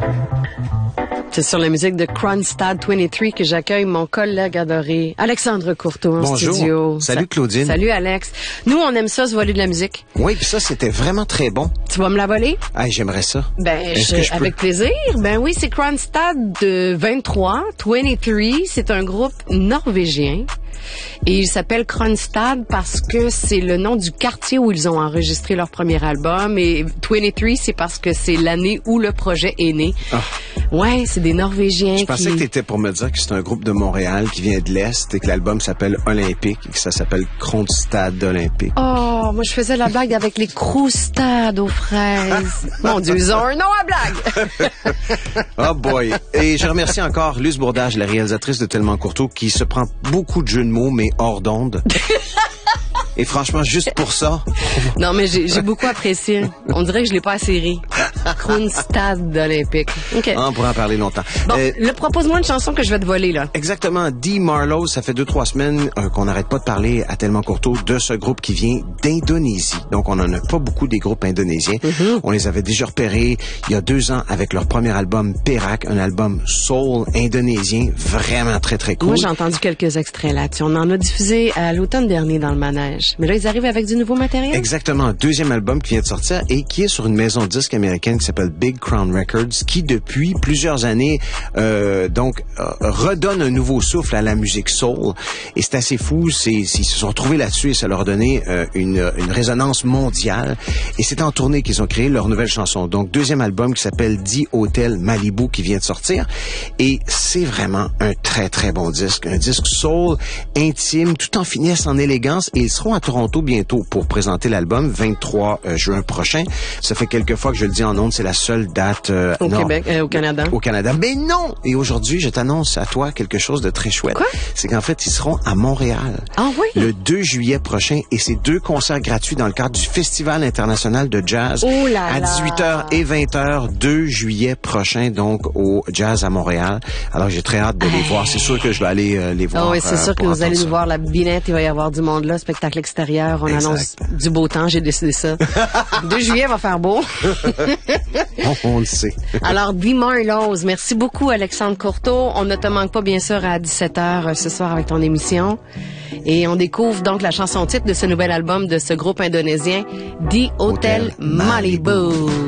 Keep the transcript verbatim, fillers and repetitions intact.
C'est sur la musique de Kronstadt vingt-trois que j'accueille mon collègue adoré, Alexandre Courteau, en Bonjour. studio. Salut Claudine. Salut Alex. Nous, on aime ça, se voler de la musique. Oui, puis ça, c'était vraiment très bon. Tu vas me la voler? Ah, j'aimerais ça. Ben, Est-ce je, que je peux? avec plaisir. Ben oui, c'est Kronstadt de vingt-trois, vingt-trois. C'est un groupe norvégien. Et il s'appelle Kronstadt parce que c'est le nom du quartier où ils ont enregistré leur premier album. Et vingt-trois, c'est parce que c'est l'année où le projet est né. Ah. Ouais, c'est des Norvégiens Je pensais qui... que t'étais pour me dire que c'est un groupe de Montréal qui vient de l'Est et que l'album s'appelle Olympique et que ça s'appelle Kronstadt Olympique. Oh, moi je faisais la blague avec les croustades aux fraises. Mon Dieu, ils ont un nom à blague. Oh boy. Et je remercie encore Luce Bourdage, la réalisatrice de Tellement Courteau, qui se prend beaucoup de jeux de mots, mais hors d'onde. Et franchement, juste pour ça... Non, mais j'ai, j'ai beaucoup apprécié. On dirait que je l'ai pas assez ri. Kronstadt Olympique. OK. On pourra en parler longtemps. Bon, Euh, le propose-moi une chanson que je vais te voler, là. Exactement. Dee Marlowe, ça fait deux, trois semaines euh, qu'on n'arrête pas de parler à Tellement Courteau de ce groupe qui vient d'Indonésie. Donc, on n'en a pas beaucoup des groupes indonésiens. Mm-hmm. On les avait déjà repérés il y a deux ans avec leur premier album, Perak, un album soul indonésien, vraiment très, très cool. Moi, j'ai entendu quelques extraits là-dessus. On en a diffusé à l'automne dernier dans le manège. Mais là, ils arrivent avec du nouveau matériel? Exactement. Deuxième album qui vient de sortir et qui est sur une maison de disques américaine qui s'appelle Big Crown Records, qui depuis plusieurs années euh, donc euh, redonne un nouveau souffle à la musique soul. Et c'est assez fou. C'est, ils se sont trouvés là-dessus et ça leur a donné euh, une, une résonance mondiale. Et c'est en tournée qu'ils ont créé leur nouvelle chanson. Donc, deuxième album qui s'appelle The Hotel Malibu qui vient de sortir. Et c'est vraiment un très, très bon disque. Un disque soul, intime, tout en finesse, en élégance. Et ils seront à Toronto bientôt pour présenter l'album, vingt-trois juin prochain. Ça fait quelques fois que je le dis en ondes, c'est la seule date euh, au non, Québec, euh, au Canada. Au Canada. Mais non! Et aujourd'hui, je t'annonce à toi quelque chose de très chouette. Quoi? C'est qu'en fait, ils seront à Montréal. Ah oui? Le deux juillet prochain. Et c'est deux concerts gratuits dans le cadre du Festival international de jazz. Oh là à là! dix-huit heures et vingt heures, deux juillet prochain, donc au Jazz à Montréal. Alors, j'ai très hâte de les hey. voir. C'est sûr que je vais aller euh, les voir. Ah oui, c'est euh, sûr que pour vous allez entendre nous ça. voir la binette, il va y avoir du monde là, spectacle extérieur, on Exact. annonce du beau temps, j'ai décidé ça. deux juillet va faire beau. on, on le sait. Alors, Dee Marlowe, merci beaucoup Alexandre Courteau. On ne te manque pas bien sûr à dix-sept heures ce soir avec ton émission. Et on découvre donc la chanson titre de ce nouvel album de ce groupe indonésien, The Hotel, Hotel Malibu. Malibu.